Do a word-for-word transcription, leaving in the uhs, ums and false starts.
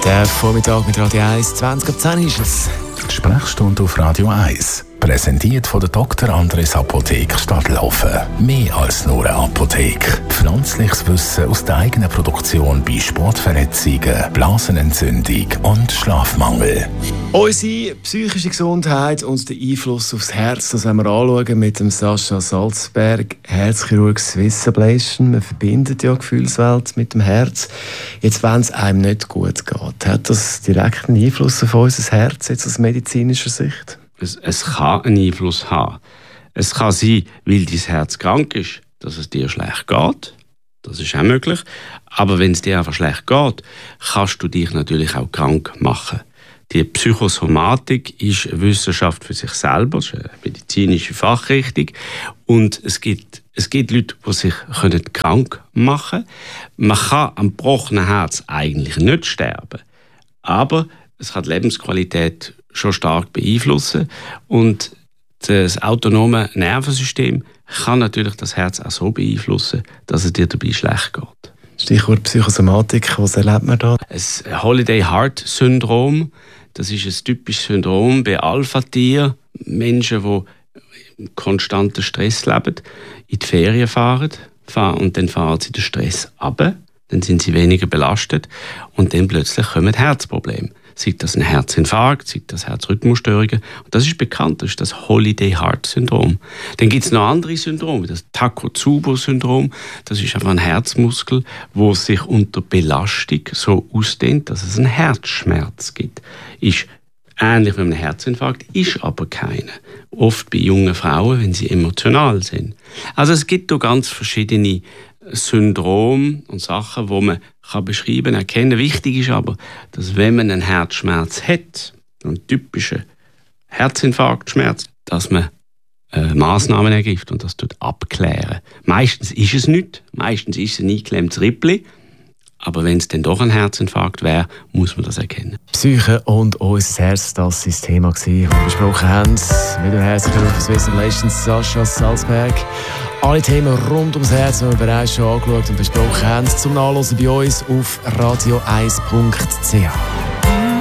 Der Vormittag mit Radio eins, zwanzig ab zehn ist es. Die Sprechstunde auf Radio eins. Präsentiert von der Doktor Andres Apotheke Stadtlaufen. Mehr als nur eine Apotheke. Pflanzliches Wissen aus der eigenen Produktion bei Sportverletzungen, Blasenentzündung und Schlafmangel. Unsere psychische Gesundheit und der Einfluss aufs Herz, das wollen wir anschauen mit dem Sascha Salzberg, Herzchirurg Swiss Ablation. Man verbindet ja die Gefühlswelt mit dem Herz. Jetzt, wenn es einem nicht gut geht, hat das direkt einen Einfluss auf unser Herz, jetzt aus medizinischer Sicht? Es, es kann einen Einfluss haben. Es kann sein, weil dein Herz krank ist, dass es dir schlecht geht. Das ist auch möglich. Aber wenn es dir einfach schlecht geht, kannst du dich natürlich auch krank machen. Die Psychosomatik ist eine Wissenschaft für sich selber, es ist eine medizinische Fachrichtung. Und es gibt, es gibt Leute, die sich können krank machen können. Man kann am gebrochenen Herz eigentlich nicht sterben. Aber es kann die Lebensqualität schon stark beeinflussen. Und das autonome Nervensystem kann natürlich das Herz auch so beeinflussen, dass es dir dabei schlecht geht. Stichwort Psychosomatik, was erlebt man da? Ein Holiday Heart Syndrom, das ist ein typisches Syndrom bei Alpha-Tieren, Menschen, die im konstanten Stress leben, in die Ferien fahren, fahren und dann fahren sie den Stress runter, dann sind sie weniger belastet und dann plötzlich kommen Herzprobleme. Sei das ein Herzinfarkt, sei das Herzrhythmusstörungen. Und das ist bekannt, das ist das Holiday Heart Syndrom. Dann gibt es noch andere Syndrome, das Takotsubo-Syndrom. Das ist einfach ein Herzmuskel, wo sich unter Belastung so ausdehnt, dass es einen Herzschmerz gibt. Ist ähnlich wie ein Herzinfarkt, ist aber keiner. Oft bei jungen Frauen, wenn sie emotional sind. Also es gibt da ganz verschiedene Syndrom und Sachen, die man kann beschreiben, erkennen. Wichtig ist aber, dass wenn man einen Herzschmerz hat, einen typischen Herzinfarktschmerz, dass man äh, Massnahmen ergreift und das tut abklären. Meistens ist es nicht, meistens ist es ein eingeklemmtes Rippli, aber wenn es dann doch ein Herzinfarkt wäre, muss man das erkennen. Psyche und unser Herz, das war das Thema, das wir besprochen haben. Mit dem Herzchirurg von Swiss Ablation, Sascha Salzberg. Alle Themen rund ums Herz haben wir bereits schon angeschaut und besprochen haben. Zum Nachlesen bei uns auf radio eins punkt c h.